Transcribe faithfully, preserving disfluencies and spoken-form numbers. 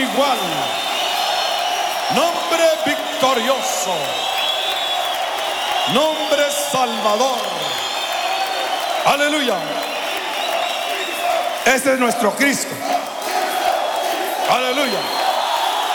igual. Nombre victorioso. Nombre salvador. Aleluya. Ese es nuestro Cristo. Aleluya.